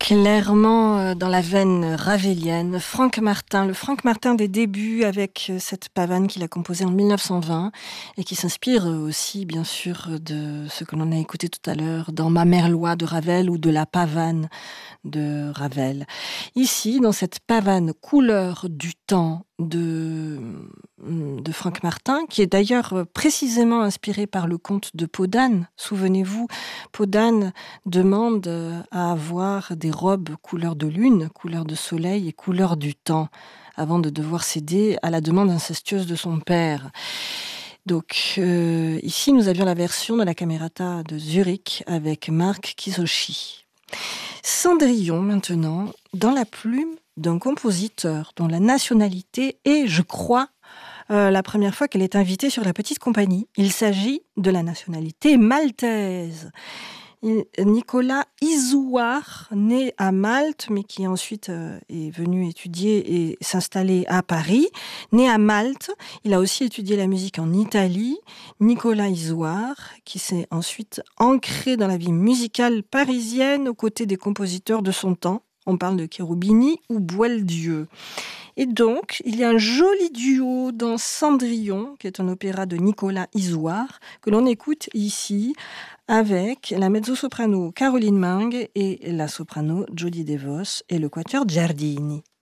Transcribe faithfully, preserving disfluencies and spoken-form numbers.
Clairement euh, dans la veine ravelienne, Franck Martin, le Franck Martin des débuts avec euh, cette pavane qu'il a composée en mille neuf cent vingt et qui s'inspire euh, aussi bien sûr de ce que l'on a écouté tout à l'heure dans Ma Merlois de Ravel ou de la pavane de Ravel. Ici, dans cette pavane couleur du temps de, de Franck Martin, qui est d'ailleurs précisément inspiré par le conte de Peau d'âne. Souvenez-vous, Peau d'âne demande à avoir des robes couleur de lune, couleur de soleil et couleur du temps, avant de devoir céder à la demande incestueuse de son père. Donc euh, ici, nous avions la version de la Camerata de Zurich avec Marc Kisoshi. Cendrillon, maintenant, dans la plume d'un compositeur dont la nationalité est, je crois, euh, la première fois qu'elle est invitée sur la Petite Compagnie. Il s'agit de la nationalité maltaise. Nicolas Isouard, né à Malte, mais qui ensuite euh, est venu étudier et s'installer à Paris. Né à Malte, il a aussi étudié la musique en Italie. Nicolas Isouard, qui s'est ensuite ancré dans la vie musicale parisienne aux côtés des compositeurs de son temps. On parle de Cherubini ou Boieldieu. Et donc, il y a un joli duo dans Cendrillon, qui est un opéra de Nicolas Isouard, que l'on écoute ici avec la mezzo-soprano Caroline Mang et la soprano Jody DeVos et le quatuor Giardini.